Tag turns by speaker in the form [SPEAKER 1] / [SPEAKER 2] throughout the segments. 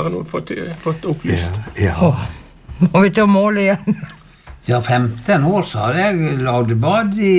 [SPEAKER 1] har nå fått opplyst.
[SPEAKER 2] Ja. Må vi til å måle igjen?
[SPEAKER 3] Ja, 15 år så har jeg lagd bad i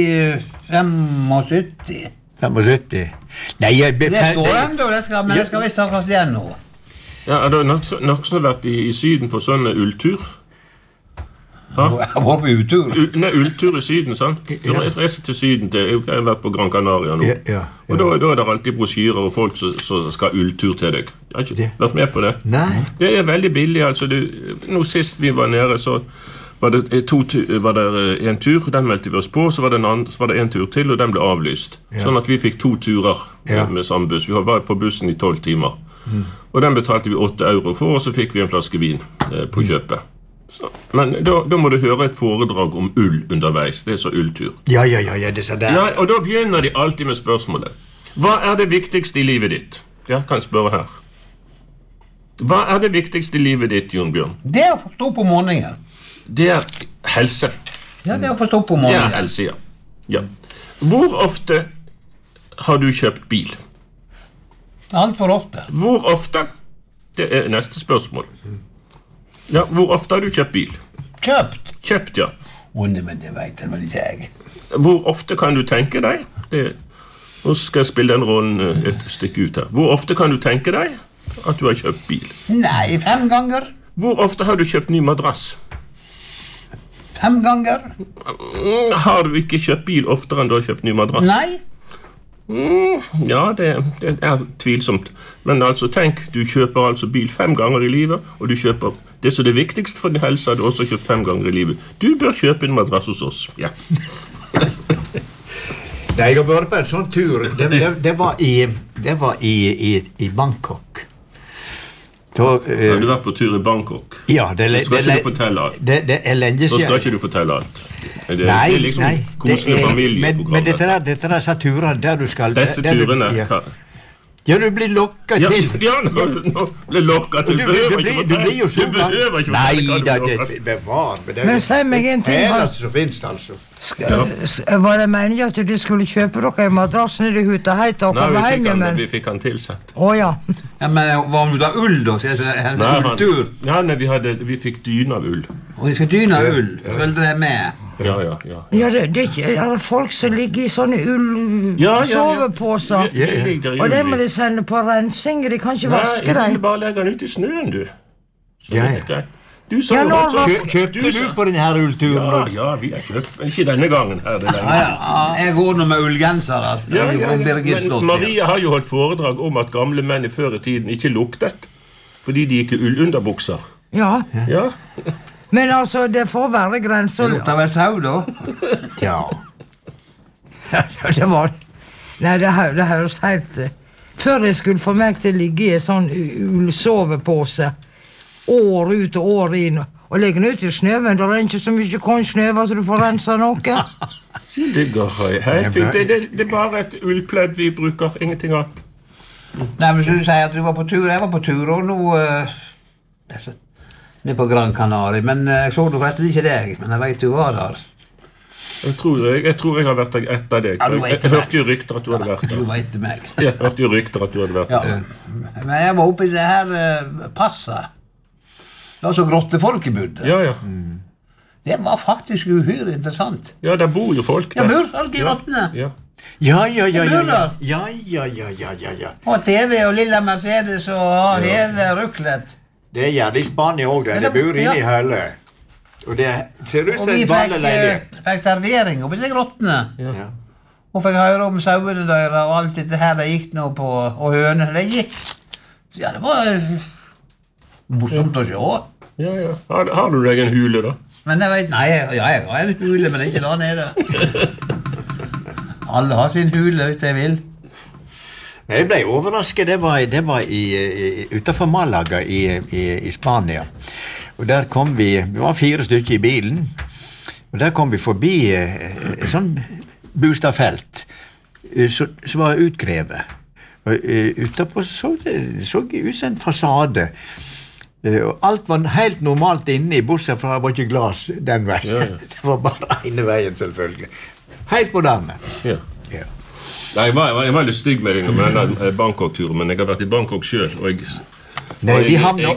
[SPEAKER 3] 75.
[SPEAKER 4] 75? Nei,
[SPEAKER 3] det står enda, men det skal vi snakke oss igjen nå.
[SPEAKER 1] Ja, har du nok vært i Syden på sånn ulltur?
[SPEAKER 3] Jeg var på utur.
[SPEAKER 1] Nei, ulltur i Syden, sant? Jeg reiser til Syden, jeg har vært på Gran Canaria nå. Og da er det alltid brosjyrer og folk som skal ha ulltur til deg. Jeg har ikke vært med på det.
[SPEAKER 4] Nei.
[SPEAKER 1] Det er veldig billig, altså. Nå sist vi var nede, så var det en tur, den meldte vi oss på, så var det en tur til, og den ble avlyst. Sånn at vi fikk 2 turer med samme buss. Vi var på bussen i 12 timer. Og den betalte vi 8 euro for, og så fikk vi en flaske vin på kjøpet. Så, men da må du høre et foredrag om ull underveis. Det er så ulltur.
[SPEAKER 4] Ja, det er så der.
[SPEAKER 1] Ja, og da begynner de alltid med spørsmålet. Hva er det viktigste i livet ditt? Ja, kan jeg spørre her. Hva er det viktigste i livet ditt, Jon Bjørn?
[SPEAKER 3] Det er å få stå på morgenen.
[SPEAKER 1] Det er helse.
[SPEAKER 3] Ja, det er å få stå på morgenen.
[SPEAKER 1] Det er helse, ja. Hvor ofte har du kjøpt bil?
[SPEAKER 3] Alt for ofte.
[SPEAKER 1] Hvor ofte? Det er neste spørsmål. Ja, hvor ofte har du kjøpt bil?
[SPEAKER 3] Kjøpt?
[SPEAKER 1] Kjøpt, ja.
[SPEAKER 3] Men det vet jeg vel ikke jeg.
[SPEAKER 1] Hvor ofte kan du tenke deg? Nå skal jeg spille den rollen et stykke ut her. Hvor ofte kan du tenke deg at du har kjøpt bil?
[SPEAKER 3] Nei, 5 ganger.
[SPEAKER 1] Hvor ofte har du kjøpt ny madrass?
[SPEAKER 3] 5 ganger.
[SPEAKER 1] Har du ikke kjøpt bil oftere enn du har kjøpt ny madrass?
[SPEAKER 3] Nei.
[SPEAKER 1] Ja, det er tvilsomt. Men altså, tenk, du kjøper altså bil 5 ganger i livet, og du kjøper det som er det viktigste for din helse, har du også kjøpt 5 ganger i livet. Du bør kjøpe en madrass hos oss, ja.
[SPEAKER 4] Nei, jeg har vært på en sånn tur. Det var i Bangkok.
[SPEAKER 1] Har du vært på tur i Bangkok?
[SPEAKER 4] Ja,
[SPEAKER 1] skal ikke du fortelle alt.
[SPEAKER 4] Det er lenge siden.
[SPEAKER 1] Nå skal ikke du fortelle alt. Det er liksom koselig familieprogram.
[SPEAKER 4] Men dette er disse turene der du skal...
[SPEAKER 1] Disse turene?
[SPEAKER 4] Ja, du blir lokket til.
[SPEAKER 1] Ja, nå blir lokket til.
[SPEAKER 4] Du blir jo så...
[SPEAKER 1] Du behøver ikke...
[SPEAKER 4] Nei, det bevar.
[SPEAKER 2] Men si meg en ting.
[SPEAKER 4] Så finnes det altså.
[SPEAKER 2] Var det meningen at du skulle kjøpe dere en madrass nede i huta heit og komme hjem?
[SPEAKER 1] Nei, vi fikk han tilsett.
[SPEAKER 2] Åja.
[SPEAKER 3] Ja, men var det da ull da?
[SPEAKER 1] Nei, vi fikk dyne av ull.
[SPEAKER 3] Og vi fikk dyne av ull? Følte det med?
[SPEAKER 1] Ja.
[SPEAKER 2] Ja, det er folk som ligger i sånne soveposer. Og det må de sende på rensing, de kan ikke vaske dem.
[SPEAKER 1] Nei, bare legge den ut i snøen, du.
[SPEAKER 4] Kjøpte du på denne her ullturen?
[SPEAKER 1] Ja, vi har kjøpt. Ikke denne gangen her.
[SPEAKER 3] Jeg går nå med ullgenser.
[SPEAKER 1] Maria har jo holdt foredrag om at gamle menn i før i tiden ikke luktet, fordi de gikk i ullunderbukser.
[SPEAKER 2] Ja. Men altså, det får være grenser.
[SPEAKER 3] Det lukter vel sau, da?
[SPEAKER 4] Ja.
[SPEAKER 2] Det var... Nei, det høres helt... Før jeg skulle få meg til å ligge i en sånn ullsovepose, år ut og år inn, og legge den ut i snøven, da er det ikke så mye kornsnøv at du får rense noe.
[SPEAKER 1] Det går helt fint. Det er bare et ullpledd vi bruker, ingenting annet.
[SPEAKER 3] Nei, men du sier at du var på tur. Jeg var på tur, og nå... Det på Gran Canaria, men jeg så det forresten ikke deg, men jeg vet du var der.
[SPEAKER 1] Jeg tror jeg har vært der etter deg. Jeg hørte jo rykter at du hadde vært der.
[SPEAKER 3] Du vet det meg.
[SPEAKER 1] Jeg hørte jo rykter at du hadde vært der.
[SPEAKER 3] Men jeg var oppe i det her passet. Det var så grottefolket bodde.
[SPEAKER 1] Ja.
[SPEAKER 3] Det var faktisk uhyre interessant.
[SPEAKER 1] Ja, der bor jo folk der.
[SPEAKER 3] Ja, bor folk i grottene.
[SPEAKER 4] Ja.
[SPEAKER 3] Og TV og lilla Mercedes og hele ruklet.
[SPEAKER 4] Det gjør det i Spania også, det bor inne i hølet. Og det ser ut som en vanlig leilighet.
[SPEAKER 3] Og vi fikk servering oppe i seg grottene.
[SPEAKER 4] Ja.
[SPEAKER 3] Og fikk høre om sauene der og alt dette her det gikk nå på, og hønene det gikk. Så ja, det var morsomt å se.
[SPEAKER 1] Ja. Har du deg en hule da?
[SPEAKER 3] Men jeg vet, nei, jeg har en hule, men ikke der nede. Alle har sin hule hvis de vil.
[SPEAKER 4] Jeg ble overrasket, det var utenfor Malaga i Spania. Og der kom vi var 4 stykker i bilen, og der kom vi forbi et sånn bostadfelt som var utkrevet. Og utenpå så ut som en fasade. Og alt var helt normalt inne i bussen, for det var ikke glas den veien. Det var bare ene veien, selvfølgelig. Helt moderne.
[SPEAKER 1] Ja. Nei, jeg var litt stygg med denne Bangkok-turen, men jeg har vært i Bangkok selv, og